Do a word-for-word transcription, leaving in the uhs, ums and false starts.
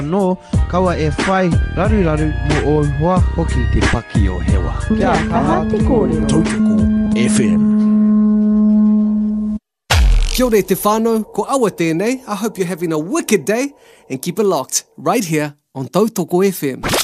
No, kaua e whai raru raru mo o hoa hoki te paki o hewa. Kia kaha te kōrero. Tautoko F M. Kia ora te whānau, ko awa tēnei. I hope you're having a wicked day and keep it locked right here on Tautoko F M.